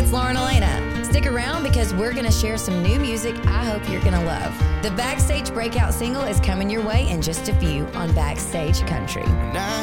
it's Lauren Elena. Stick around because we're going to share some new music I hope you're going to love. The Backstage breakout single is coming your way in just a few on Backstage Country.